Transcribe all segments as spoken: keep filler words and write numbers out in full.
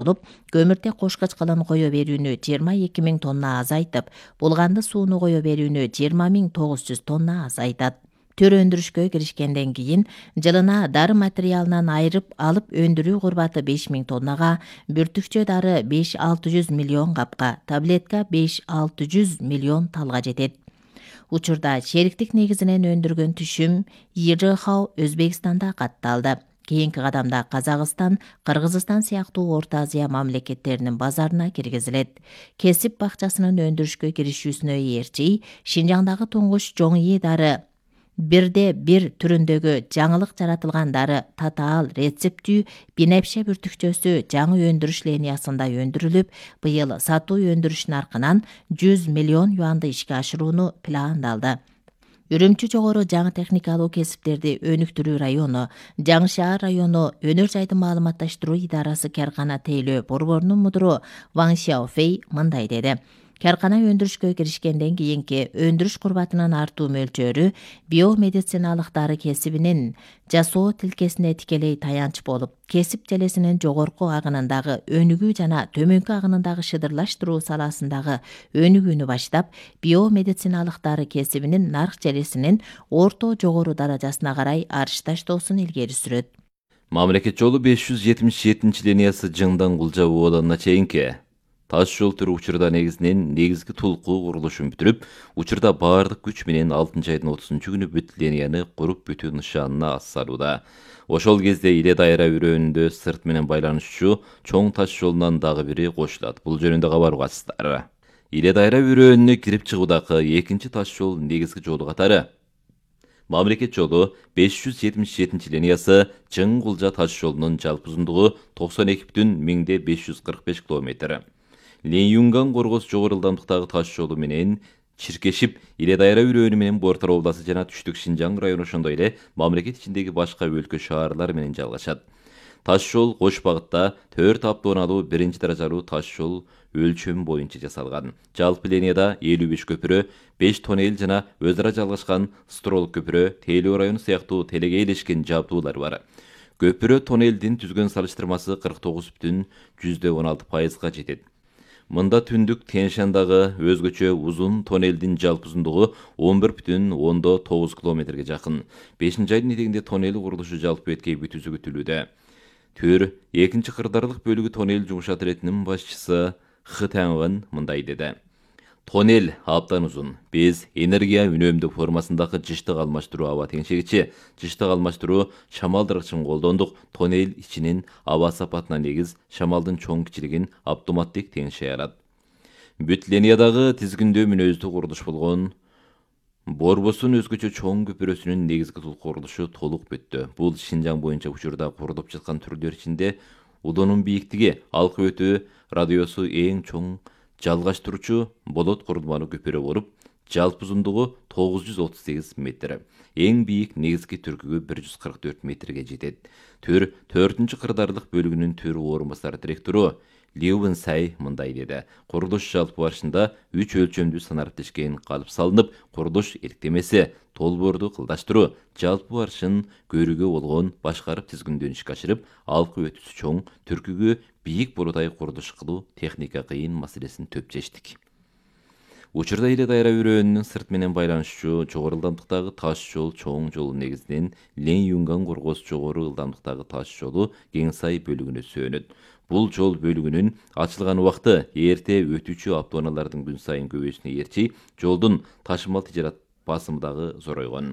болуп, көмүртек кошкоч кылын кое берүүнү жыйырма эки миң тонна азайтып, булганды сууну кое берүүнү жыйырма миң тогуз жүз тонна азайтат. Төр өндүрүшкө киришкенден кийин жылына дары материалынан айырып алып өндүрүү курбаты беш миң тоннага, бүртүкчө дары беш алты жүз миллион капка, таблетка беш алты жүз миллион талга жетет. Учурда шериктик негизинен өндүргөн түшүм ИРХ Өзбекстанда катталды. Кийинки кадамда Казакстан, Кыргызстан сыяктуу Орто Азия мамлекеттеринин базарына киргизилет. Кесип бакчасынын өндүрүшкө киришүүсүнө ээрчи Шинжаңдагы туңгуч жоңи дары бирде бир түрүндөгү жаңылык жаратылган дары татаал рецептүү бинепше бүртүкчөсү жаңы өндүрүш линиясында өндүрүлүп, быйыл сатуу өндүрүш наркынан жүз миллион юанды ишке ашырууну пландалды. Үрүмчү жогору жаңы техникалуу кесиптерди өнүктүрүү району, Жаңы шаар району өнөр жайдын маалыматташтыруу идарасы Каркана тейлөө борборунун мудуру Ван Сяофей мындай деди. Каркана өндүрүшкө киришкенден кийинки өндүрүш курбатынын артуу мөлчөрү биомедициналык дары кесибинин жасоо тилкесине тикелей таянч болуп, кесип желесинин жогорку агынындагы өнүгүү жана төмөнкү агынындагы шыдырлаштыруу саласындагы өнүгүүнү баштап, биомедициналык дары кесибинин нарк желесинин орто жогору даражасына карай арышташтоосун илгери сүрөт. Мамлекет жолу беш жүз жетимиш жетинчи линиясы Жыңдан Кулжа ооданына чейинки таш жол түрү учурда негизинен негизги тулку курулушун бүтүрүп, учурда баардык күч менен алтынчы айдын отузунчу күнү бүт линияны куруп бүтүү нышанына ассалууда. Ошол кезде Иле дайра өрөөнүндө сырт менен байланышчу чоң таш жолунан дагы бири кошулат. Бул жөнүндө кабар угасыздар. Иле дайра өрөөнүнө кирип чыгуудагы экинчи таш жол негизги жолу катары Мамлекет жолу беш жүз жетимиш жетинчи линиясы Жың Кулжа таш жолунун жалпы узундугу токсон эки бүтүн миңде беш жүз кырк беш километр. Ленюнган Коргоз жогору ылдамдыктагы таш жолу менен чиркешип, Иле дайра өрөөнү менен Буортар областы жана түштүк Шинжаң району ошондой эле мамлекет ичиндеги башка өлкө шаарлар менен жалгашат. Таш жол кош багытта төрт автоунаалуу биринчи даражалуу таш жол өлчөм боюнча жасалган. Жалпы линияда элүү беш көпүрө, беш тоннель жана өз ара жалгашкан строл көпүрө, тейлөө району сыяктуу телегейлешкен жабдуулар бар. Көпүрө тоннелдин түзгөн салыштырмасы кырк тогуз бүтүн жүздөн он алты пайызга жетет. Мында түндүк Тянь-Шандагы өзгөчө узун тоннелдин жалпы узундугу он бир бүтүн ондон тогуз километрге жакын. бешинчи айдын этегинде тоннель курулушу жалпы беткей бүтүүсү күтүлүүдө. Төр экинчи кырдаарлык бөлүгү тоннель жумушат иретинин башчысы Хы Таңгын мындай деди. Тоннель абдан узун. Биз энергия үнөмдүү формасындагы жыштык алмаштыруу аба теңшегичи, жыштык алмаштыруу шамалдыргычын колдондук. Тоннель ичинин аба сапатына негиз шамалдын чоң кичилигин автоматтык теңшей алат. Бүт линиядагы тизгиндөө мүнөздүү курулуш болгон Борбосун өзгөчө чоң көпүрөсүнүн негизги тул курулушу толук бүттү. Бул Шинжаң боюнча учурда курулуп жаткан түрлөр ичинде удунун бийиктиги, алкы өтүү радиосу эң чоң жалгаштыруучу болот курулмалуу көпүрө болуп, жалпы узундугу тогуз жүз отуз сегиз метр. Эң бийик негизги түркүгү бир жүз кырк төрт метрге жетет. Төр төртүнчү кырдаарлык бөлүгүнүн төр орун басары директору Леуен Сай мындай деди. Курулуш жалпы барышында үч өлчөмдүү санариптешкен калып салынып, курулуш иликтемеси, толборду кылдаштыруу, жалпы барышын көрүүгө болгон башкарып тизгиндөө ишке ашырып, алкы өтүүсү чоң, түркүгү бийик бурудай курулуш кылуу техника кыйын маселесин төп чечтик. Учурда Иле дайра өрөөнүнүн сырт менен байланышчу жогору ылдамдыктагы таш жол чоң жолу негизинен Ленюнган Коргоз жогору ылдамдыктагы таш жолу Кеңсай бөлүгүнө сөөнөт. Бул жол бөлүгүнүн ачылган убакыты эрте өтүүчү автоунаалардын күн сайын көбөйүүсүнө ээрчи жолдун ташымал тижарат басымы дагы зоройгон.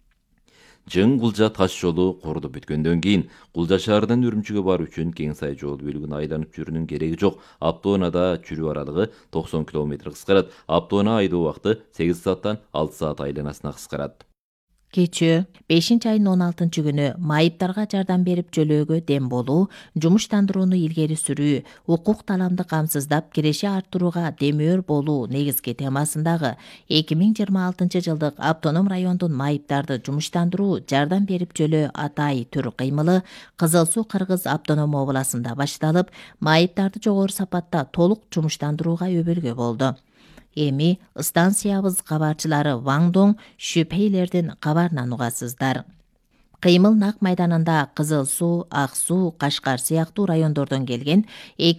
Жың Кулжа таш жолу курулуп бүткөндөн кийин Кулжа шаарынан Үрүмчүгө баруу үчүн Кеңсай жол бөлүгүн айланып жүрүүнүн кереги жок. Автоунаада жүрүү аралыгы токсон километр кыскарат. Автоунаа айдоо убакыты сегиз сааттан алты саат айланасына кыскарат. Кечөө бешинчи айдын он алтынчы күнү майыптарга жардам берип жөлөөгө дем болуу, жумуштандырууну илгери сүрүү, укук таламды камсыздап киреши арттырууга демөөр болуу негизги темасындагы эки миң жыйырма алтынчы жылдык автоном райондун майыптарды жумуштандыруу, жардам берип жөлөө атай түр кыймылы Кызыл Суу Кыргыз автоном областында башталып, майыптарды жогору сапатта толук жумуштандырууга өбөлгө болду. Эми станциябыз кабарчылары Ваңдоң Шүпейлердин кабарынан угасыздар. Кыймыл нак майданында Кызыл Суу, Ак Суу, Кашкар сыяктуу райондордон келген